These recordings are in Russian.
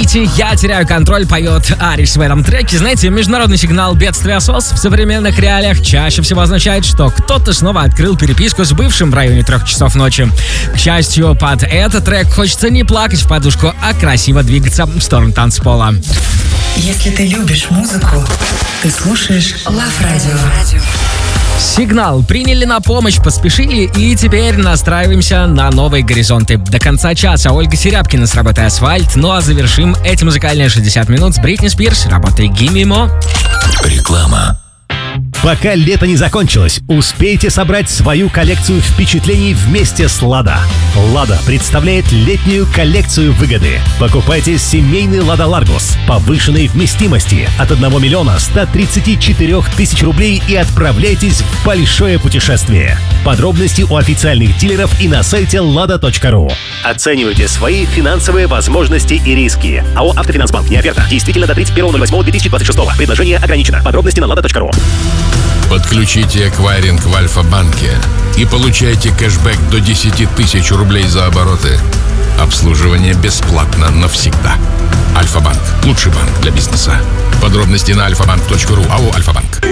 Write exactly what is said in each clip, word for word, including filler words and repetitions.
Простите, я теряю контроль, поет Ариш в этом треке. Знаете, международный сигнал бедствия СОС в современных реалиях чаще всего означает, что кто-то снова открыл переписку с бывшим в районе трех часов ночи. К счастью, под этот трек хочется не плакать в подушку, а красиво двигаться в сторону танцпола. Если ты любишь музыку, ты слушаешь Love Radio. Сигнал приняли на помощь, поспешили и теперь настраиваемся на новые горизонты. До конца часа Ольга Серябкина с работой «Асфальт». Ну а завершим эти музыкальные шестьдесят минут с Бритни Спирс, работой «Gimme More». Реклама. Пока лето не закончилось, успейте собрать свою коллекцию впечатлений вместе с «Лада». «Лада» представляет летнюю коллекцию выгоды. Покупайте семейный «Лада Ларгус» повышенной вместимости от одного миллиона ста тридцати четырёх тысяч рублей и отправляйтесь в большое путешествие. Подробности у официальных дилеров и на сайте лада точка ру. Оценивайте свои финансовые возможности и риски. АО «Автофинансбанк». Не оферта. Действительно до тридцать первого ноль восьмого две тысячи двадцать шестого. Предложение ограничено. Подробности на лада точка ру. Подключите эквайринг в Альфа-банке и получайте кэшбэк до десять тысяч рублей за обороты. Обслуживание бесплатно навсегда. Альфа-банк. Лучший банк для бизнеса. Подробности на альфа банк точка ру. АО «Альфа-банк».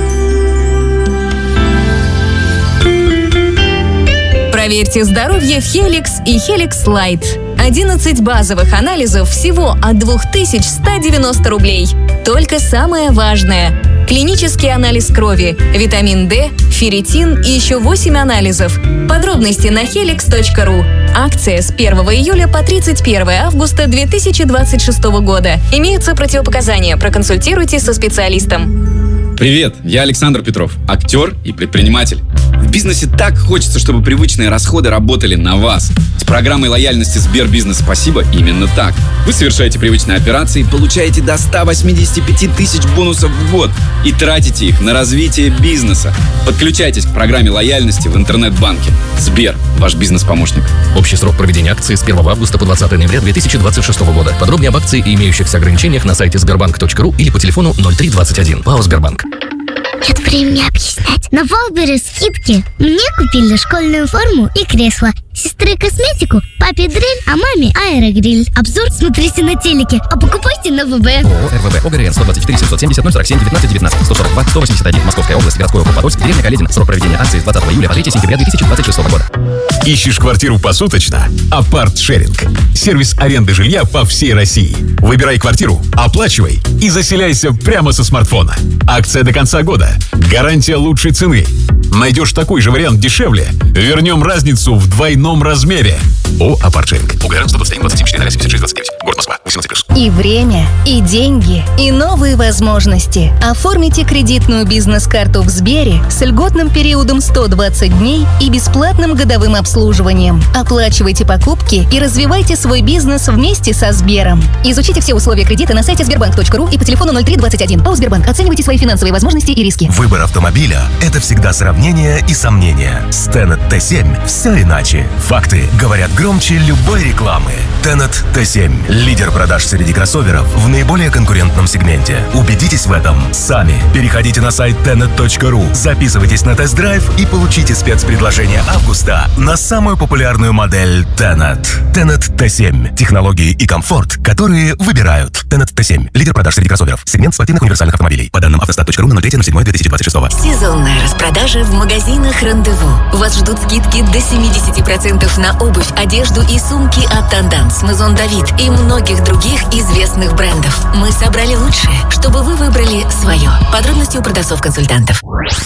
Проверьте здоровье в Хеликс и Хеликс Лайт. одиннадцать базовых анализов всего от две тысячи сто девяносто рублей. Только самое важное. Клинический анализ крови, витамин D, ферритин и еще восемь анализов. Подробности на хеликс точка ру. Акция с первого июля по тридцать первое августа две тысячи двадцать шестого года. Имеются противопоказания. Проконсультируйтесь со специалистом. Привет, я Александр Петров, актер и предприниматель. В бизнесе так хочется, чтобы привычные расходы работали на вас. С программой лояльности Сбербизнес «Спасибо» именно так. Вы совершаете привычные операции, получаете до ста восьмидесяти пяти тысяч бонусов в год и тратите их на развитие бизнеса. Подключайтесь к программе лояльности в интернет-банке. Сбер – ваш бизнес-помощник. Общий срок проведения акции с первого августа по двадцатое ноября две тысячи двадцать шестого года. Подробнее об акции и имеющихся ограничениях на сайте сбербанк точка ру или по телефону ноль три двадцать один. ПАО «Сбербанк». Нет времени объяснять. На Валбере скидки. Мне купили школьную форму и кресло. Сестре косметику, папе дрель, а маме аэрогриль. Обзор смотрите на телеке, а покупайте на ВБ. ООО РВБ ОГРН сто двадцать четыре семьсот семьдесят ноль сорок семь девятнадцать девятнадцать сто сорок два сто восемьдесят один. Московская область, городской округ Подольск, деревня Каледин. Срок проведения акции с двадцатого июля по третьего сентября две тысячи двадцать шестого года. Ищешь квартиру посуточно? Апарт-шеринг. Сервис аренды жилья по всей России. Выбирай квартиру, оплачивай и заселяйся прямо со смартфона. Акция до конца года. Гарантия лучшей цены. Найдешь такой же вариант дешевле? Вернем разницу в двойном размере. О, Апарт-шеринг. УГРН сто двадцать один двадцать семь четыре семьдесят шесть двадцать девять. Город Москва. восемнадцать плюс. И время, и деньги, и новые возможности. Оформите кредитную бизнес-карту в Сбере с льготным периодом сто двадцать дней и бесплатным годовым обслуживанием. Оплачивайте покупки и развивайте свой бизнес вместе со Сбером. Изучите все условия кредита на сайте сбербанк точка ру и по телефону ноль три двадцать один. ПАО «Сбербанк». Оценивайте свои финансовые возможности и риски. Выбор автомобиля – это всегда сравнение и сомнения. С Tenet Т семь все иначе. Факты говорят громче любой рекламы. Tenet Т семь – лидер продаж среди кроссоверов в наиболее конкурентном сегменте. Убедитесь в этом сами. Переходите на сайт тенет точка ру, записывайтесь на тест-драйв и получите спецпредложение августа на самую популярную модель Tenet. Tenet Т семь – технологии и комфорт, которые выбирают. Tenet Т семь – лидер продаж среди кроссоверов. Сегмент спортивных универсальных автомобилей. По данным автостат точка ру на ноль третьего седьмого две тысячи двадцать шестого. Сезонная распродажа в магазинах «Рандеву». Вас ждут скидки до семьдесят процентов на обувь, одежду и сумки от Танданс, Мазон Давид и многих других известных брендов. Мы собрали лучшее, чтобы вы выбрали свое. Подробности у продавцов-консультантов.